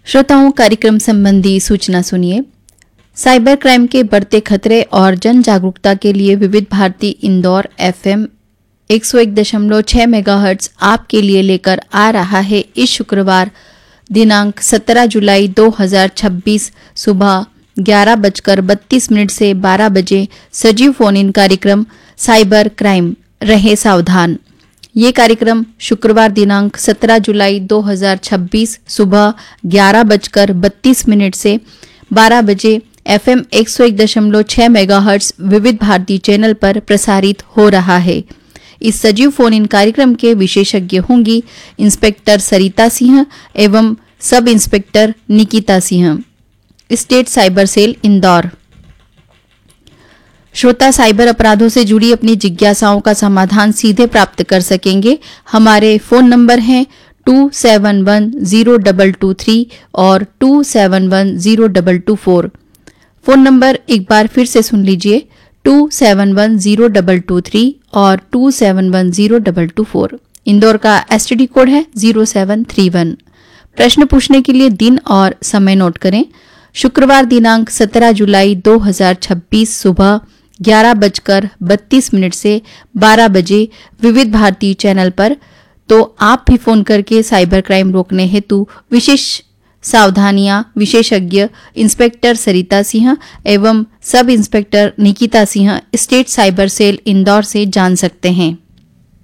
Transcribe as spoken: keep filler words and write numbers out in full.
श्रोताओं, कार्यक्रम संबंधी सूचना सुनिए। साइबर क्राइम के बढ़ते खतरे और जन जागरूकता के लिए विविध भारती इंदौर एफएम एक सौ एक दशमलव छह मेगाहर्ट्ज आपके लिए लेकर आ रहा है इस शुक्रवार दिनांक सत्रह जुलाई दो हज़ार छब्बीस सुबह ग्यारह बजकर बत्तीस मिनट से बारह बजे सजीव फोन इन कार्यक्रम साइबर क्राइम। रहे सावधान। ये कार्यक्रम शुक्रवार दिनांक सत्रह जुलाई दो हज़ार छब्बीस सुबह ग्यारह बजकर बत्तीस मिनट से बारह बजे एफएम एक सौ एक दशमलव छह मेगाहर्ट्ज विविध भारती चैनल पर प्रसारित हो रहा है। इस सजीव फोन इन कार्यक्रम के विशेषज्ञ होंगी इंस्पेक्टर सरिता सिंह एवं sub inspector Nikita Singh, state cyber cell Indore. श्रोता श्रोता अपराधों से जुड़ी अपनी जिज्ञासाओं का समाधान सीधे प्राप्त कर सकेंगे। हमारे फोन नंबर हैं to seven one zero double two three और to seven one zero double two four. Phone number एक बार फिर से सुन लीजिए, to seven one zero double two three और to seven one zero double two four. Indore का STD code है zero seven three one. प्रश्न पूछने के लिए दिन और समय नोट करें। शुक्रवार दिनांक सत्रह जुलाई दो हज़ार छब्बीस सुबह ग्यारह बजकर बत्तीस मिनट से बारह बजे विविध भारती चैनल पर। तो आप भी फोन करके साइबर क्राइम रोकने हेतु विशेष सावधानियां विशेषज्ञ इंस्पेक्टर सरिता सिंह एवं sub inspector Nikita Singh, state cyber cell Indore से जान सकते हैं।